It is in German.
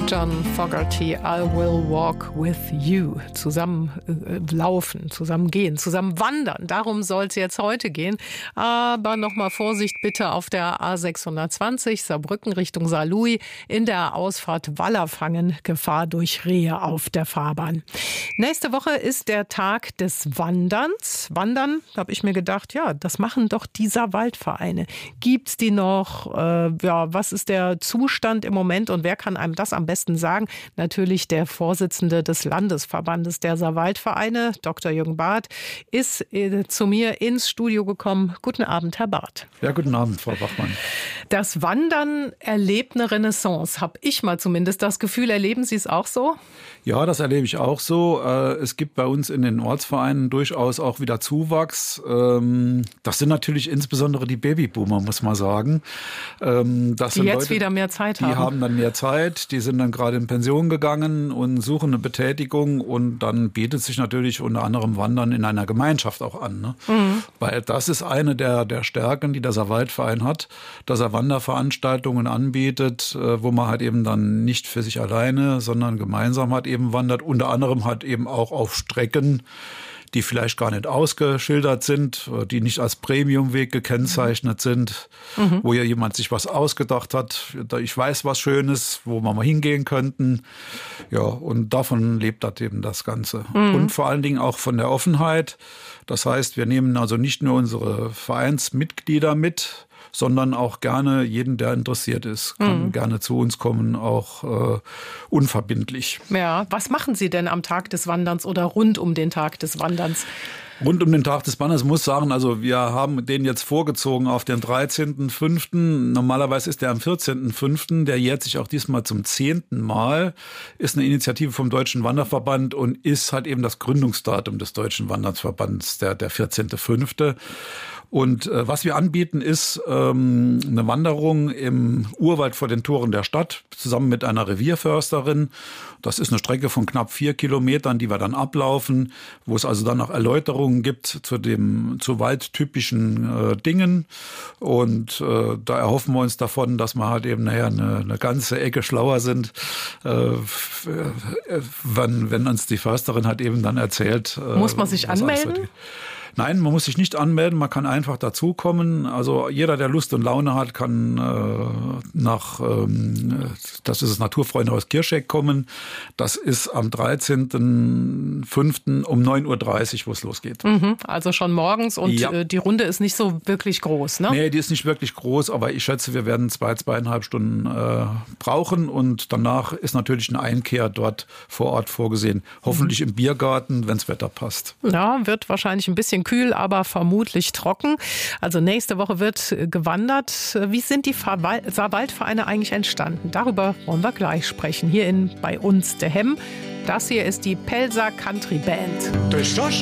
John Fogerty, I Will Walk With You. Zusammen laufen, zusammen gehen, zusammen wandern. Darum soll es jetzt heute gehen. Aber nochmal Vorsicht bitte auf der A620 Saarbrücken Richtung Saarlouis. In der Ausfahrt Wallerfangen Gefahr durch Rehe auf der Fahrbahn. Nächste Woche ist der Tag des Wanderns. Wandern, da habe ich mir gedacht, ja, das machen doch die Saarwaldvereine. Gibt's die noch? Was ist der Zustand im Moment und wer kann einem das am besten sagen? Natürlich der Vorsitzende des Landesverbandes der Saarwaldvereine, Dr. Jürgen Barth, ist zu mir ins Studio gekommen. Guten Abend, Herr Barth. Ja, guten Abend, Frau Bachmann. Das Wandern erlebt eine Renaissance, habe ich mal zumindest das Gefühl. Erleben Sie es auch so? Ja, das erlebe ich auch so. Es gibt bei uns in den Ortsvereinen durchaus auch wieder Zuwachs. Das sind natürlich insbesondere die Babyboomer, muss man sagen. Das die jetzt Leute, wieder mehr Zeit haben. Die haben dann mehr Zeit, die sind dann gerade in Pension gegangen und suchen eine Betätigung und dann bietet sich natürlich unter anderem Wandern in einer Gemeinschaft auch an. Ne? Mhm. Weil das ist eine der Stärken, die der Saarwaldverein hat, dass er Wanderveranstaltungen anbietet, wo man halt eben dann nicht für sich alleine, sondern gemeinsam halt eben wandert, unter anderem halt eben auch auf Strecken, die vielleicht gar nicht ausgeschildert sind, die nicht als Premiumweg gekennzeichnet sind, wo ja jemand sich was ausgedacht hat. Ich weiß was Schönes, wo wir mal hingehen könnten. Ja, und davon lebt halt eben das Ganze. Und vor allen Dingen auch von der Offenheit. Das heißt, wir nehmen also nicht nur unsere Vereinsmitglieder mit, sondern auch gerne jeden, der interessiert ist, kann gerne zu uns kommen, auch unverbindlich. Ja, was machen Sie denn am Tag des Wanderns oder rund um den Tag des Wanderns? Rund um den Tag des Wanderns muss sagen, also wir haben den jetzt vorgezogen auf den 13.05. Normalerweise ist der am 14.05. Der jährt sich auch diesmal zum 10. Mal. Ist eine Initiative vom Deutschen Wanderverband und ist halt eben das Gründungsdatum des Deutschen Wanderverbands, der 14.05. Und was wir anbieten, ist eine Wanderung im Urwald vor den Toren der Stadt, zusammen mit einer Revierförsterin. Das ist eine Strecke von knapp 4 Kilometern, die wir dann ablaufen, wo es also dann auch Erläuterungen gibt zu waldtypischen Dingen. Und da erhoffen wir uns davon, dass wir halt eben eine ganze Ecke schlauer sind, wenn uns die Försterin halt eben dann erzählt. Muss man sich anmelden? Nein, man muss sich nicht anmelden, man kann einfach dazukommen. Also jeder, der Lust und Laune hat, kann das ist das Naturfreundehaus Kirscheck kommen. Das ist am 13.05. um 9.30 Uhr, wo es losgeht. Also schon morgens und ja. Die Runde ist nicht so wirklich groß, ne? Nee, die ist nicht wirklich groß, aber ich schätze, wir werden 2,5 Stunden brauchen und danach ist natürlich eine Einkehr dort vor Ort vorgesehen. Hoffentlich im Biergarten, wenns Wetter passt. Ja, wird wahrscheinlich ein bisschen kühl, aber vermutlich trocken. Also nächste Woche wird gewandert. Wie sind die Saarwaldvereine eigentlich entstanden? Darüber wollen wir gleich sprechen. Hier bei uns der Hemm. Das hier ist die Pelzer Country Band.